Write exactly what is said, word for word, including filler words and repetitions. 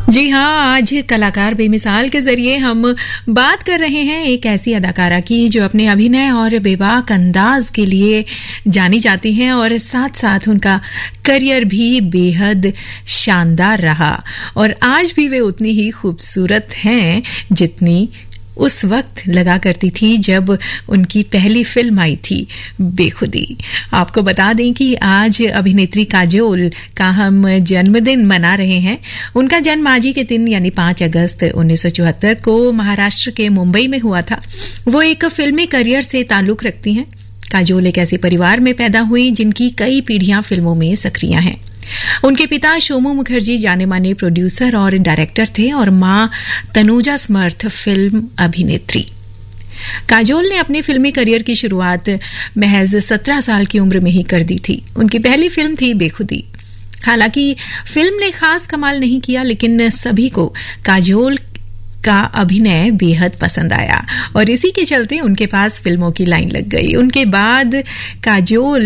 जी हाँ, आज कलाकार बेमिसाल के जरिए हम बात कर रहे हैं एक ऐसी अदाकारा की जो अपने अभिनय और बेबाक अंदाज के लिए जानी जाती हैं और साथ साथ उनका करियर भी बेहद शानदार रहा और आज भी वे उतनी ही खूबसूरत हैं जितनी उस वक्त लगा करती थी जब उनकी पहली फिल्म आई थी बेखुदी। आपको बता दें कि आज अभिनेत्री काजोल का हम जन्मदिन मना रहे हैं। उनका जन्म आज ही के दिन यानी पाँच अगस्त उन्नीस सौ चौहत्तर को महाराष्ट्र के मुंबई में हुआ था। वो एक फिल्मी करियर से ताल्लुक रखती हैं। काजोल एक ऐसे परिवार में पैदा हुई जिनकी कई पीढ़ियां फिल्मों में सक्रिय हैं। उनके पिता शोमू मुखर्जी जाने माने प्रोड्यूसर और डायरेक्टर थे और मां तनुजा समर्थ फिल्म अभिनेत्री। काजोल ने अपने फिल्मी करियर की शुरुआत महज सत्रह साल की उम्र में ही कर दी थी। उनकी पहली फिल्म थी बेखुदी। हालांकि फिल्म ने खास कमाल नहीं किया, लेकिन सभी को काजोल का अभिनय बेहद पसंद आया और इसी के चलते उनके पास फिल्मों की लाइन लग गई। उनके बाद काजोल